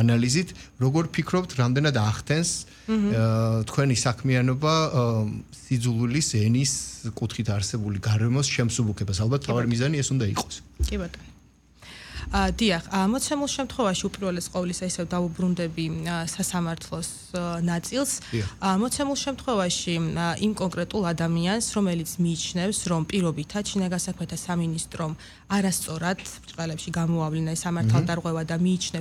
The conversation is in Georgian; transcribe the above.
ანალიზით, როგორ ფიქრობთ, რამდენად ახდენს თქვენი საქმიანობა სიძულვილის ენის კუთხით არსებული გარემოს შემსუბუქებას? ალბათ თავარი მიზანი ეს უნდა იყოს. კი ბატონო. დიახ, მოცემულ შემთხვევაში უპირველეს ყოვლისა ისევ დავუბრუნდები სასამართლოს ნაწილს. მოცემულ შემთხვევაში იმ კონკრეტულ ადამიანს, რომელიც მიიჩნევს, რომ პირობითად შინაგან საქმეთა სამინისტრომ არასწორად ბრწყალებში გამოავლინა ეს სამართალდარღვევა და მიიჩნევს